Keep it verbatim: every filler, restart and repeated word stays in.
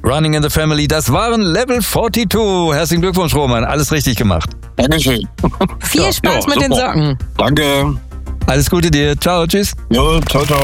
Running in the Family, das waren Level zweiundvierzig. Herzlichen Glückwunsch, Roman. Alles richtig gemacht. Dankeschön. Viel Ja, Spaß ja, mit den super. Socken. Danke. Alles Gute dir. Ciao, tschüss. Jo, ciao, ciao.